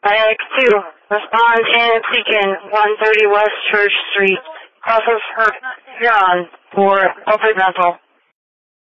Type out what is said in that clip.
Medic 2, respond in Beacon, 130 West Church Street, off of Huron for open mental.